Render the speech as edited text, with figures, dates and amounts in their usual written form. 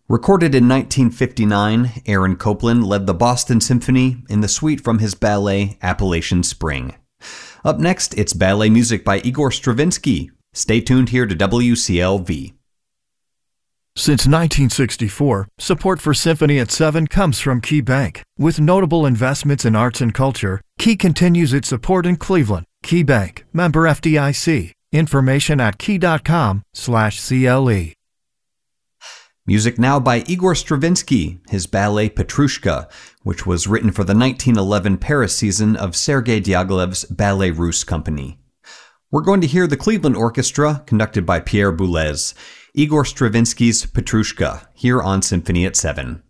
Recorded in 1959, Aaron Copland led the Boston Symphony in the suite from his ballet Appalachian Spring. Up next, it's ballet music by Igor Stravinsky. Stay tuned here to WCLV. Since 1964, support for Symphony at 7 comes from Key Bank. With notable investments in arts and culture, Key continues its support in Cleveland. Key Bank, member FDIC. Information at key.com/CLE. Music now by Igor Stravinsky, his ballet Petrushka, which was written for the 1911 Paris season of Sergei Diaghilev's Ballet Russe Company. We're going to hear the Cleveland Orchestra, conducted by Pierre Boulez, Igor Stravinsky's Petrushka, here on Symphony at 7.